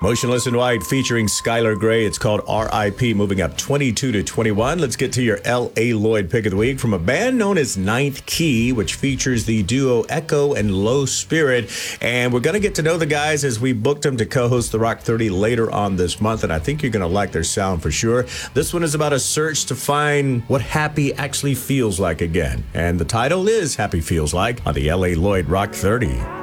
Motionless in White featuring Skylar Grey. It's called R.I.P., moving up 22 to 21. Let's get to your L.A. Lloyd pick of the week from a band known as Ninth Key, which features the duo Echo and Low Spirit. And we're going to get to know the guys as we booked them to co-host the Rock 30 later on this month, and I think you're going to like their sound for sure. This one is about a search to find what happy actually feels like again. And the title is Happy Feels Like on the L.A. Lloyd Rock 30.